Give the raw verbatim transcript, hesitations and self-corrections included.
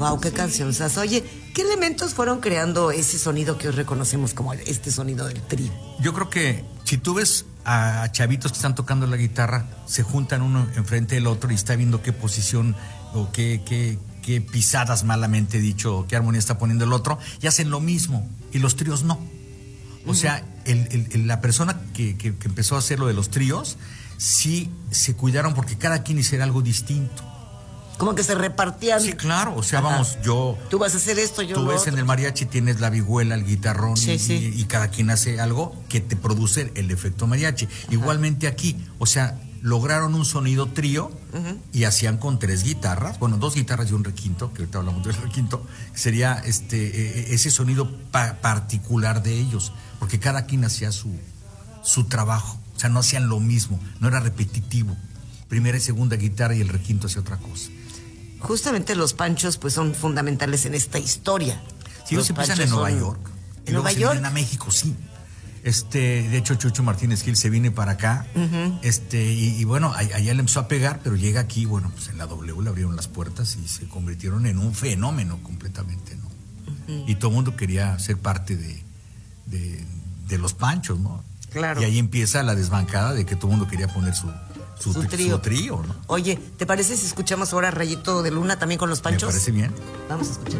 Wow, qué cancionzas. Oye, ¿qué elementos fueron creando ese sonido que hoy reconocemos como este sonido del trío? Yo creo que si tú ves a chavitos que están tocando la guitarra, se juntan uno enfrente del otro y está viendo qué posición o qué, qué, qué pisadas, malamente dicho, qué armonía está poniendo el otro, y hacen lo mismo, y los tríos no. O uh-huh. sea, el, el, el, la persona que, que, que empezó a hacer lo de los tríos, sí se cuidaron porque cada quien hiciera algo distinto. Como que se repartían. Sí, claro, o sea, Ajá. vamos, yo... Tú vas a hacer esto, yo Tú ves otro. En el mariachi tienes la vihuela, el guitarrón, sí, y, sí. y cada quien hace algo que te produce el efecto mariachi. Ajá. Igualmente aquí, o sea, lograron un sonido trío uh-huh. y hacían con tres guitarras, bueno, dos guitarras y un requinto, que ahorita hablamos del requinto, sería este eh, ese sonido pa- particular de ellos, porque cada quien hacía su, su trabajo, o sea, no hacían lo mismo, no era repetitivo. Primera y segunda guitarra y el requinto hacía otra cosa. Justamente los panchos pues son fundamentales en esta historia. Sí, ellos empiezan en Nueva son... York. ¿En Nueva York? En a México, sí. Este, de hecho, Chucho Martínez Gil se viene para acá. Uh-huh. Este, y, y bueno, allá le empezó a pegar, pero llega aquí, bueno, pues en la W le abrieron las puertas y se convirtieron en un fenómeno completamente, ¿no? Uh-huh. Y todo el mundo quería ser parte de, de, de los panchos, ¿no? Claro. Y ahí empieza la desbancada de que todo el mundo quería poner su Su, su trío. Su trío, ¿no? Oye, ¿te parece si escuchamos ahora Rayito de Luna también con los panchos? Me parece bien. Vamos a escuchar.